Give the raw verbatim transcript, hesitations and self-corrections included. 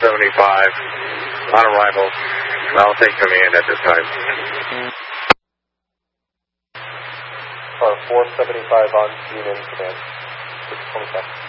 seventy-five on arrival. I'll take command at this time. Car four seventy-five on scene in command. six twenty-five.